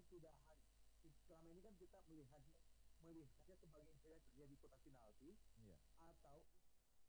sudah selama ini kan kita melihatnya sebagai insiden terjadi kotak penalti Iya. atau